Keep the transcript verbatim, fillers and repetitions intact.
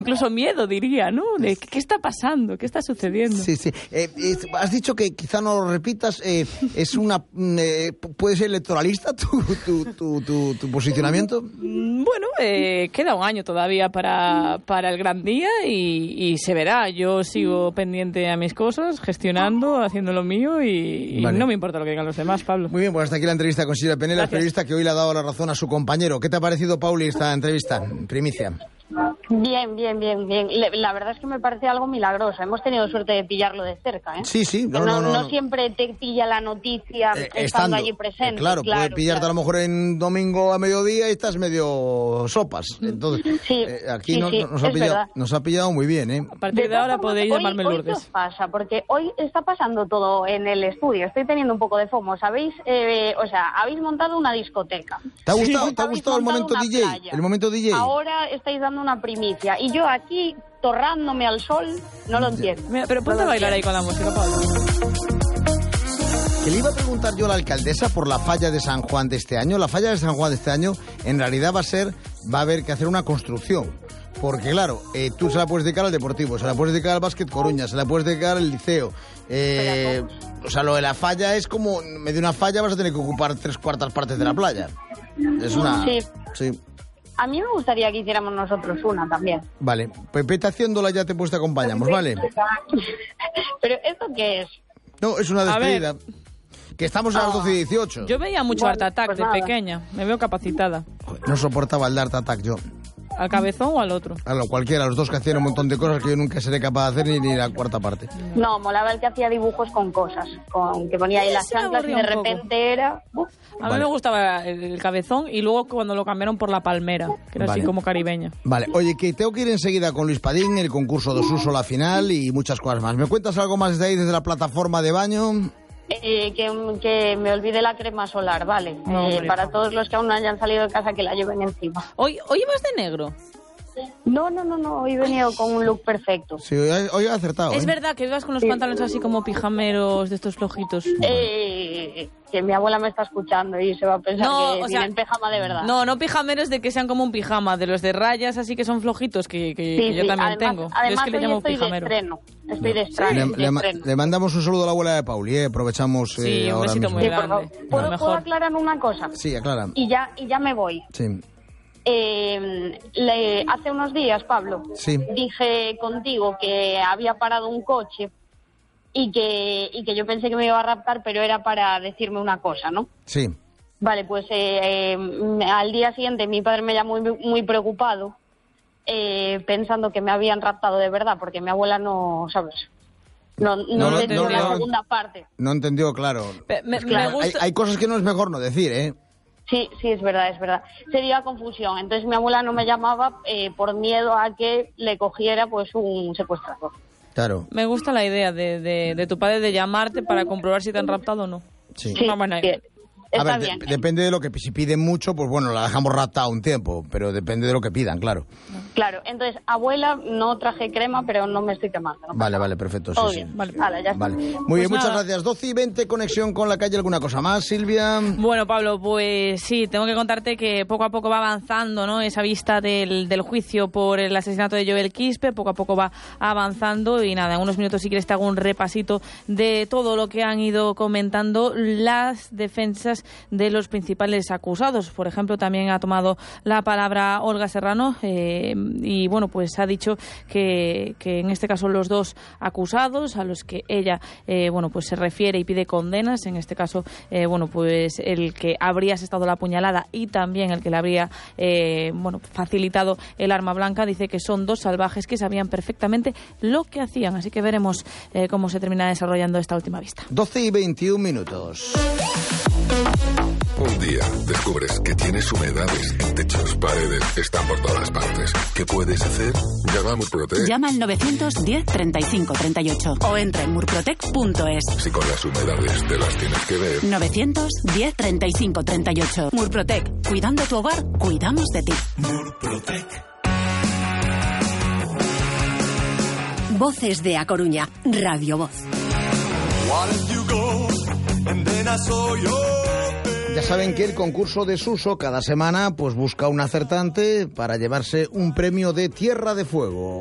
incluso miedo, diría, ¿no? De qué está pasando, qué está sucediendo. Sí, sí. Eh, eh, has dicho que quizá no lo repitas. Eh, es una, eh, ¿puede ser electoralista tu, tu, tu, tu, tu posicionamiento? Bueno, eh, queda un año todavía para, para el gran día y, y se verá. Yo sigo pendiente a mis cosas, gestionando, haciendo lo mío y, y vale. No me importa lo que digan los demás, Pablo. Muy bien, pues hasta aquí la entrevista con Silvia Penela, periodista que hoy le ha dado la razón a su compañero. ¿Qué te ha parecido, Pauli, esta entrevista? Primicia. Bien, bien, bien, bien. La verdad es que me parece algo milagroso. Hemos tenido suerte de pillarlo de cerca, ¿eh? Sí, sí. No, no, no, no, no no. siempre te pilla la noticia eh, estando, estando allí presente. Eh, claro, claro, puede pillarte claro. a lo mejor en domingo a mediodía y estás medio sopas. Entonces, sí, eh, aquí sí, no, sí, nos, ha pillado, nos ha pillado muy bien, ¿eh? A partir de, de ahora podéis llamarme hoy, Lourdes. Hoy ¿qué pasa? Porque hoy está pasando todo en el estudio. Estoy teniendo un poco de FOMO. ¿Sabéis? Eh, o sea, habéis montado una discoteca. ¿Te ha gustado, sí. ¿te ha gustado el momento D J? Playa. El momento D J. Ahora estáis dando una primicia. Y yo aquí, torrándome al sol, no lo entiendo. Mira, pero ponte no a bailar ahí con la música, Pablo. Que le iba a preguntar yo a la alcaldesa por la falla de San Juan de este año. La falla de San Juan de este año en realidad va a ser, va a haber que hacer una construcción. Porque claro, eh, tú se la puedes dedicar al Deportivo, se la puedes dedicar al Básquet Coruña, se la puedes dedicar al Liceo. Eh, o sea, lo de la falla es como, en medio de una falla vas a tener que ocupar tres cuartas partes de la playa. Es una... Sí. Sí. A mí me gustaría que hiciéramos nosotros una también. Vale, pues vete haciéndola ya te, pues te acompañamos, ¿vale? ¿Pero esto qué es? No, es una despedida. Que estamos a las doce y dieciocho. Yo veía mucho Vale, Art Attack pues de nada. pequeña. Me veo capacitada. No soportaba el Art Attack yo. ¿Al cabezón o al otro? A lo cualquiera, los dos que hacían un montón de cosas que yo nunca seré capaz de hacer ni, ni la cuarta parte. No, molaba el que hacía dibujos con cosas, con que ponía ahí las Sí, me chanclas y de aburría un repente poco. era... Uf. A mí Vale. me gustaba el, el cabezón y luego cuando lo cambiaron por la palmera, que era Vale. así como caribeña. Vale, oye, que tengo que ir enseguida con Luis Padín, el concurso dos uso, la final y muchas cosas más. ¿Me cuentas algo más de ahí, desde la plataforma de baño? Eh, que, que me olvide la crema solar, vale. No, Eh, hombre. para todos los que aún no hayan salido de casa, que la lleven encima. ¿Hoy, hoy vas de negro? No, no, no, no, hoy he venido con un look perfecto. Sí, hoy, hoy he acertado. Es ¿eh? verdad que ibas con los pantalones así como pijameros de estos flojitos. Eh, que mi abuela me está escuchando y se va a pensar No, que o sea, viene en pijama de verdad. No, no pijameros de que sean como un pijama, de los de rayas así que son flojitos, que, que, Sí, que yo sí, también además, tengo. Yo Además, es que le hoy llamo estoy pijamero. de estreno. Estoy de estreno. Le, de le ma- estreno. le mandamos un saludo a la abuela de Pauli, ¿eh? Aprovechamos eh, Sí, un ahora besito mismo. muy Sí, por favor. grande. ¿Puedo, Lo ¿Puedo mejor. aclarar una cosa? Sí, aclara. Y ya, y ya me voy. Sí, Eh, le, hace unos días, Pablo, sí. dije contigo que había parado un coche y que, y que yo pensé que me iba a raptar, pero era para decirme una cosa, ¿no? Sí. Vale, pues eh, eh, al día siguiente mi padre me llamó muy, muy preocupado, eh, pensando que me habían raptado de verdad, porque mi abuela no, ¿sabes? No, no, No, no, entendió no, la no. segunda parte. No entendió, claro. Pe- me- me Claro. gusta- Hay, hay cosas que no es mejor no decir, ¿eh? Sí, sí, es verdad, es verdad. Sería confusión. Entonces mi abuela no me llamaba eh, por miedo a que le cogiera pues un secuestrador. Claro. Me gusta la idea de, de, de tu padre de llamarte para comprobar si te han raptado o no. Sí. Sí, Una buena bien. idea. Está A ver, bien. de- depende de lo que si piden mucho, pues bueno, la dejamos raptada un tiempo, pero depende de lo que pidan, claro. Claro, entonces, abuela, no traje crema, pero no me estoy quemando. ¿no? Vale, vale, perfecto. Todo Sí, bien. sí. Vale. Hala, ya está. Vale. Muy Pues bien, muchas nada. gracias. doce y veinte, conexión con la calle. ¿Alguna cosa más, Silvia? Bueno, Pablo, pues sí, tengo que contarte que poco a poco va avanzando, ¿no? Esa vista del, del juicio por el asesinato de Joel Quispe, poco a poco va avanzando y nada, en unos minutos si quieres te hago un repasito de todo lo que han ido comentando las defensas de los principales acusados. Por ejemplo, también ha tomado la palabra Olga Serrano eh, y bueno, pues ha dicho que, que en este caso los dos acusados a los que ella eh, bueno, pues se refiere y pide condenas, en este caso eh, bueno, pues el que habría asestado la puñalada y también el que le habría eh, bueno, facilitado el arma blanca, dice que son dos salvajes que sabían perfectamente lo que hacían, así que veremos eh, cómo se termina desarrollando esta última vista. doce y veintiún minutos. Un día descubres que tienes humedades en techos, paredes, están por todas partes. ¿Qué puedes hacer? Llama a Murprotec. Llama al novecientos diez treinta y cinco treinta y ocho o entra en murprotec punto es. Si con las humedades te las tienes que ver. novecientos diez treinta y cinco treinta y ocho. Murprotec. Cuidando tu hogar, cuidamos de ti. Murprotec. Voces de A Coruña. Radio Voz. Ya saben que el concurso de Suso cada semana pues busca un acertante para llevarse un premio de Tierra de Fuego.